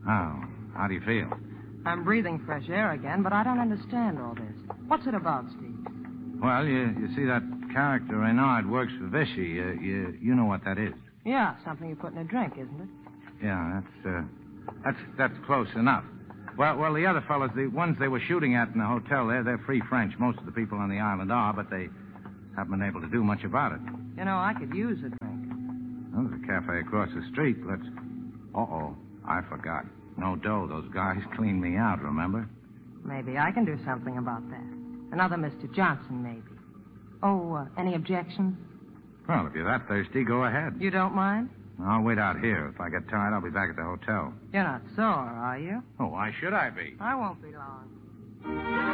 Oh, how do you feel? I'm breathing fresh air again, but I don't understand all this. What's it about, Steve? Well, you see that character Reynard works for Vichy. You know what that is. Yeah, something you put in a drink, isn't it? Yeah, that's close enough. Well, the other fellas, the ones they were shooting at in the hotel there, they're free French. Most of the people on the island are, but they haven't been able to do much about it. You know, I could use a drink. Well, there's a cafe across the street. Uh-oh, I forgot. No dough. Those guys cleaned me out, remember? Maybe I can do something about that. Another Mr. Johnson, maybe. Oh, any objections? Well, if you're that thirsty, go ahead. You don't mind? I'll wait out here. If I get tired, I'll be back at the hotel. You're not sore, are you? Oh, why should I be? I won't be long.